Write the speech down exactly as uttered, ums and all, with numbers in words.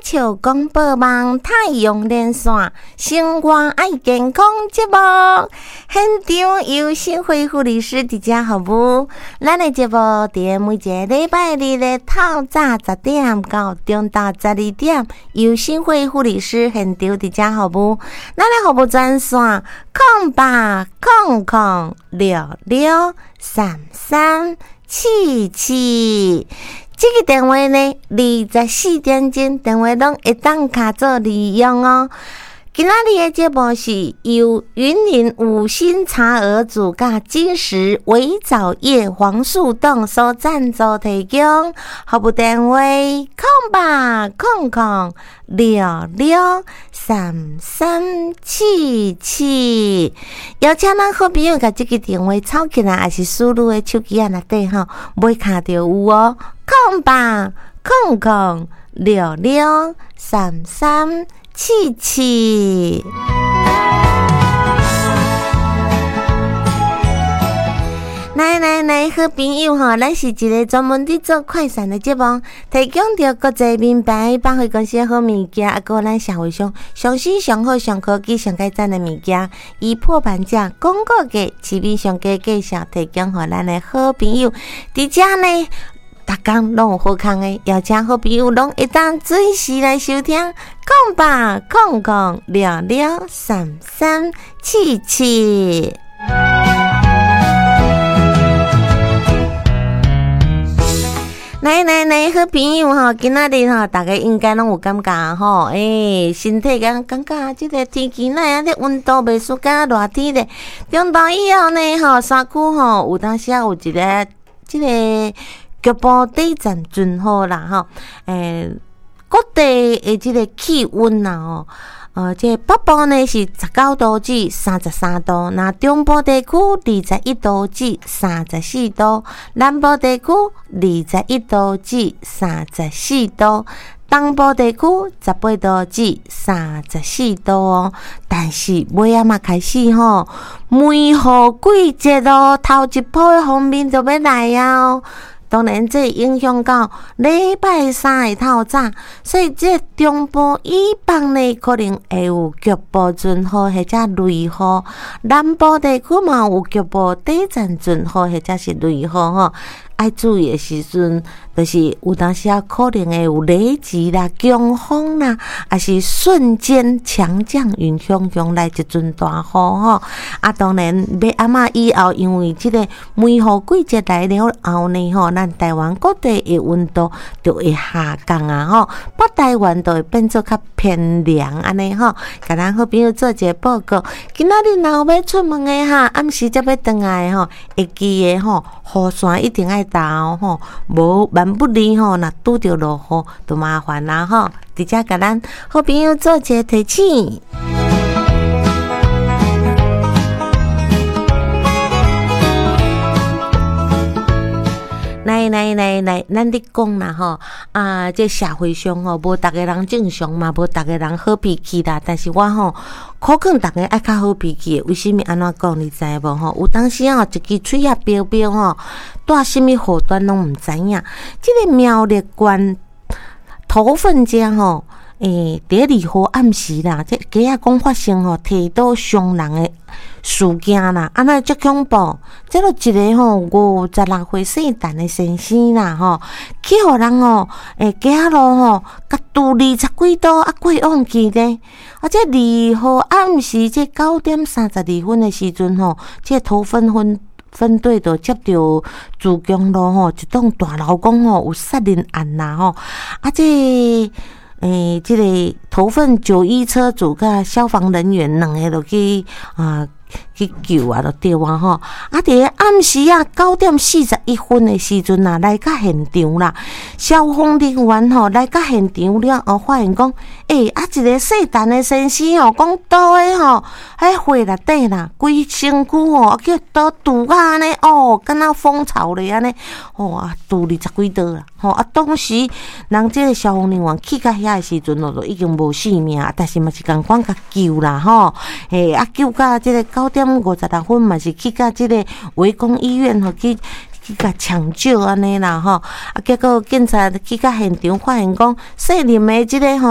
笑广播网太阳连线生活爱健康节目，现场有新辉护理师伫遮服务。咱的节目伫每一个礼拜日的透早十点到中昼十二点，有新辉护理师现场伫遮服务。咱的服务专线空八空空六六三三七七。这个电话呢，二十四点钟电话拢会当卡做利用哦。今仔日的节目是由云林五星茶鹅组甲金石维藻叶黄树洞所赞助提供，服务电话空八空空六六三三七七。邀请咱好朋友甲这个电话抄起来，还是输入的手机啊内底吼，买卡就有哦。空八空空六六三三七七。来来来，好朋友吼，咱是一个专门伫做快闪的节目，提供着国际名牌百货公司的好物件，啊，个咱社会上上新上好上科技上改赞的物件，以破盘价、广告价、市面上价介绍，提供互咱的好朋友。伫遮呢，逐工拢有好康的，邀请好朋友拢会当准时来收听，空八空空六六三三七七。来来来，好朋友吼，今仔日吼，大家应该拢有感觉吼，诶、欸，身体感感觉即个天气那样的温度袂输甲热天咧。中昼以后呢，吼，山区吼有当时有一个即、這个。局部地震真好啦吼，诶、欸，各地的即个气温啦吼，呃，这北部呢是十九度至三十三度，那中部地区二十一度至三十四度，南部地区二十一度至三十四度，东部地区十八度至三十四度哦。但是尾仔嘛开始吼，梅雨季节咯，头一波的锋面就要来啊哦。当然，这影响到礼拜三的透早，所以这中部以北呢，可能会有局部阵雨或者雷雨；南部地区嘛有局部短暂阵雨或者是雷雨吼。爱注意的时阵，就是有当时啊，可能会有雷击啦、强风啦，还是瞬间强降云汹涌来一阵大雨吼。啊，当然要暗嘛以后，因为这个梅雨季节来了后呢，吼，咱台湾各地的温度就会下降啊，吼，北台湾就会变做较偏凉安尼吼。甲咱好朋友做一个报告，今仔日若要出门的哈，暗时才要回来的吼，会记的吼，雨伞一定爱打哦吼，无万不离吼，若拄着落雨就麻烦啦吼。直接甲咱好朋友做一个提醒。来来来来，咱咧讲啦吼，啊，这社会上吼，无逐个人正常嘛，无逐个人好脾气啦。但是我吼，可劝逐个爱较好脾气的。为什么安怎讲？你知无吼？有当时吼，一支嘴啊飙飙吼，带什么雨端拢毋知影。这个苗栗县头份遮吼，诶，第二号暗时啦，这街仔讲发生吼，提到伤人的事件啦，安尼足恐怖。这落一个吼五十六岁姓陈的先生啦吼，去互人吼，诶，街仔路吼，甲拄二十几度啊，过往去咧。啊，这二号暗时这九点三十二分的时阵吼，这头份分分队就接到自强路吼一栋大楼讲吼有杀人案啦吼，啊这。诶，这个头份九一车主甲消防人员两个就去啊去救啊，就对啊吼。啊，伫个暗时啊九点四十一分的时阵啊，来到现场啦。消防人员吼来到现场了后，发现讲，诶、欸，啊一个姓陈的先生哦，讲倒诶吼，喺火内底啦，规身躯吼叫倒拄啊安尼哦，敢若蜂巢咧安尼，哦啊拄二十几刀啦，吼啊当时人这个消防人员去到遐的时阵哦，就已经无性命，但是嘛是共款甲救啦吼，诶啊救到这个九点五十六分嘛是去到这个围攻医院吼去。去甲抢救安尼啦吼，啊结果警察去到现场发现讲，姓林的这个吼。